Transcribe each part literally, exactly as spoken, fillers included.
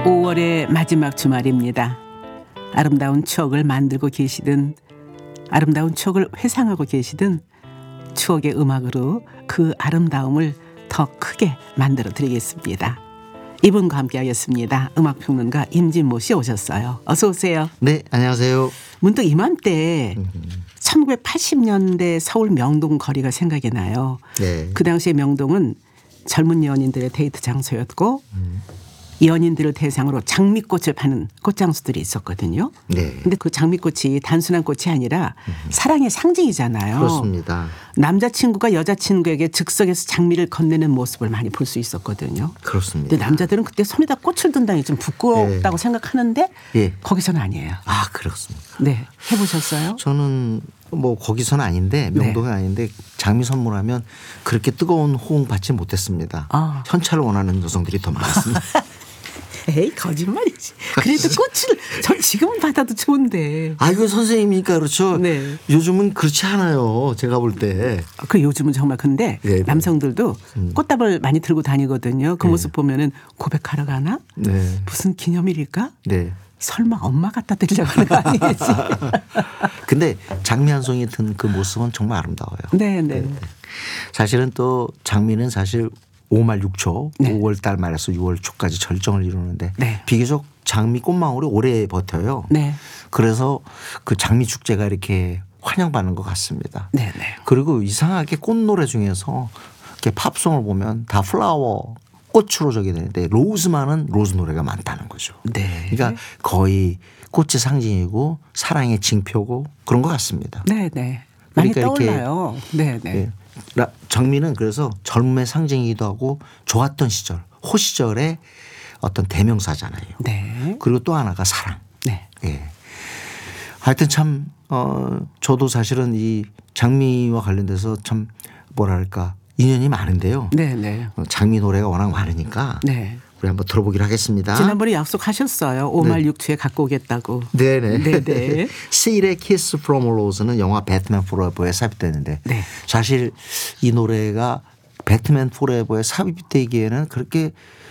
오월의 마지막 주말입니다. 아름다운 추억을 만들고 계시든 아름다운 추억을 회상하고 계시든 추억의 음악으로 그 아름다움을 더 크게 만들어 드리겠습니다. 이분과 함께 하겠습니다. 음악평론가 임진모 씨 오셨어요. 어서 오세요. 네, 안녕하세요. 문득 이맘때 천구백팔십 년대 서울 명동 거리가 생각이 나요. 네. 그 당시에 명동은 젊은 연인들의 데이트 장소였고 음. 연인들을 대상으로 장미꽃을 파는 꽃장수들이 있었거든요. 네. 근데 그 장미꽃이 단순한 꽃이 아니라 음. 사랑의 상징이잖아요. 그렇습니다. 남자친구가 여자친구에게 즉석에서 장미를 건네는 모습을 많이 볼 수 있었거든요. 그렇습니다. 근데 남자들은 그때 손에다 꽃을 든다니 좀 부끄럽다고 네. 생각하는데 예. 거기서는 아니에요. 아, 그렇습니다. 네. 해보셨어요? 저는 뭐 거기서는 아닌데 명동은 네. 아닌데 장미 선물하면 그렇게 뜨거운 호응 받지 못했습니다. 아. 현찰을 원하는 여성들이 더 많았습니다. 에이, 거짓말이지. 그래도 꽃을 전 지금은 받아도 좋은데. 아, 이거 선생님이니까 그렇죠. 네. 요즘은 그렇지 않아요. 제가 볼 때. 그 요즘은 정말 근데 네네. 남성들도 음. 꽃다발 많이 들고 다니거든요. 그 네. 모습 보면은 고백하러 가나? 네. 무슨 기념일일까? 네. 설마 엄마 갖다 드리려고 하는 거 아니겠지? 근데 장미 한 송이 든 그 모습은 정말 아름다워요. 네, 네. 네. 사실은 또 장미는 사실 오말 육초, 네. 오월 달 말에서 유월 초까지 절정을 이루는데 네. 비교적 장미 꽃망울이 오래 버텨요. 네. 그래서 그 장미 축제가 이렇게 환영받는 것 같습니다. 네, 네. 그리고 이상하게 꽃 노래 중에서 이렇게 팝송을 보면 다 플라워 꽃으로 저기 되는데 로즈만은 로즈 노래가 많다는 거죠. 네. 그러니까 거의 꽃의 상징이고 사랑의 징표고 그런 것 같습니다. 네, 네. 많이 그러니까 떠올라요. 네, 네. 예. 장미는 그래서 젊음의 상징이기도 하고 좋았던 시절, 호 시절의 어떤 대명사잖아요. 네. 그리고 또 하나가 사랑. 네. 예. 하여튼 참, 어, 저도 사실은 이 장미와 관련돼서 참 뭐랄까 인연이 많은데요. 네, 네. 장미 노래가 워낙 많으니까 네. 우리 한번 들어보기로 하겠습니다. 지난번에 약속하셨어요. 오말 네. 육초에 갖고 오겠다고. 네네. 네네. 세일의 Kiss from a Rose는 영화 배트맨 포레버에 삽입됐는데 네. 사실 이 노래가 배트맨 포레버에 삽입되기에는 그렇게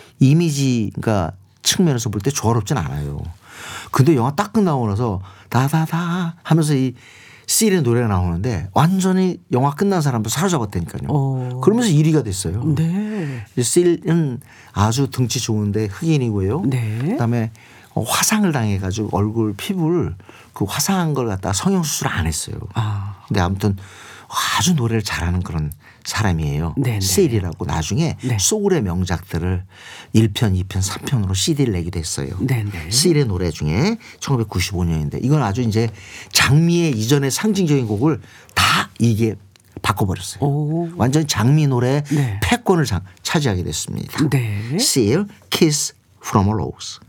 이미지가 측면에서 볼 때 조화롭진 않아요. 근데 영화 딱 끝나고 나서 다다다 하면서 이 세일의 노래가 나오는데 완전히 영화 끝난 사람도 사로잡았다니까요. 오. 그러면서 일 위가 됐어요. 네. 세일은 아주 등치 좋은데 흑인이고요. 네. 그다음에 화상을 당해가지고 얼굴 피부를 그 화상한 걸 갖다 성형수술 안 했어요. 아. 근데 아무튼 아주 노래를 잘하는 그런 사람이에요. 네네. 세일이라고 나중에 네. 소울의 명작들을 일 편, 이 편, 삼 편으로 씨디를 내기도 했어요. 네네. 세일의 노래 중에 천구백구십오 년인데 이건 아주 이제 장미의 이전의 상징적인 곡을 다 이게 바꿔버렸어요. 오. 완전히 장미 노래 네. 패권을 차지하게 됐습니다. 네. Seal, Kiss from a Rose.